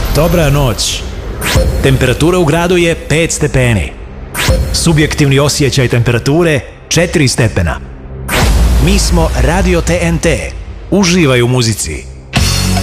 Dobra noć. Temperatura u gradu je 5 stepeni. Subjektivni osjećaj temperature 4 stepena. Mi smo Radio TNT. Uživaj u muzici.